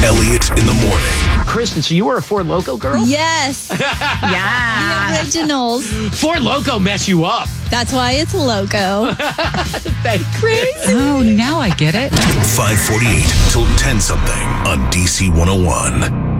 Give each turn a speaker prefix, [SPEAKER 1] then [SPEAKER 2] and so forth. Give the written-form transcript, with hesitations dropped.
[SPEAKER 1] Elliot in the morning.
[SPEAKER 2] Kristen, so you were a Four Loko girl?
[SPEAKER 3] Yes.
[SPEAKER 4] Yeah.
[SPEAKER 3] The originals.
[SPEAKER 2] Four Loko mess you up.
[SPEAKER 3] That's why it's Loco.
[SPEAKER 2] Crazy.
[SPEAKER 4] Oh, now I get it.
[SPEAKER 1] 548 till 10 something on DC 101.